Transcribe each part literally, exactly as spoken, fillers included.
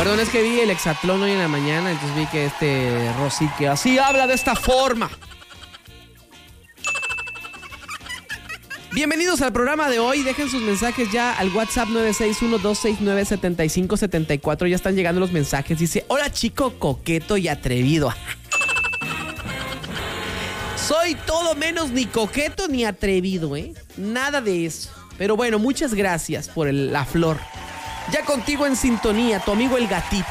Perdón, es que vi el hexatlón hoy en la mañana, entonces vi que este Rosique así habla de esta forma. Bienvenidos al programa de hoy. Dejen sus mensajes ya al WhatsApp nueve seis uno, dos seis nueve, siete cinco siete cuatro. Ya están llegando los mensajes. Dice, hola chico coqueto y atrevido. Soy todo menos ni coqueto ni atrevido, ¿eh? Nada de eso. Pero bueno, muchas gracias por el, la flor. Ya contigo en sintonía, tu amigo el gatito.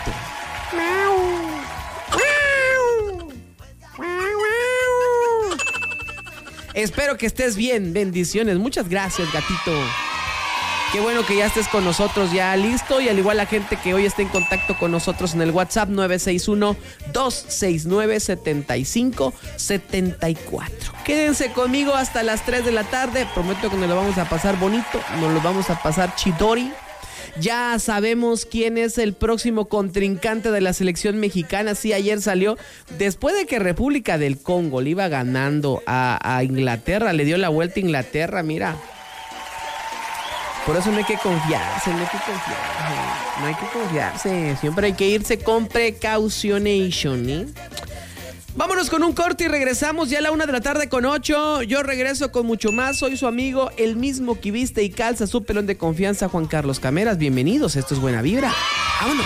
Espero que estés bien, bendiciones. Muchas gracias, gatito. Qué bueno que ya estés con nosotros ya listo. Y al igual la gente que hoy está en contacto con nosotros en el WhatsApp nueve seis uno, dos seis nueve, siete cinco siete cuatro. Quédense conmigo hasta las tres de la tarde. Prometo que nos lo vamos a pasar bonito, nos lo vamos a pasar chidori. Ya sabemos quién es el próximo contrincante de la selección mexicana. Sí, ayer salió, después de que República del Congo le iba ganando a, a Inglaterra, le dio la vuelta a Inglaterra, mira. Por eso no hay que confiarse, no hay que confiarse, no hay que confiarse. Siempre hay que irse con precautionation, ¿eh? Vámonos con un corte y regresamos ya a la una de la tarde con ocho. Yo regreso con mucho más. Soy su amigo, el mismo que viste y calza su pelón de confianza, Juan Carlos Cameras. Bienvenidos, esto es Buena Vibra. ¡Vámonos!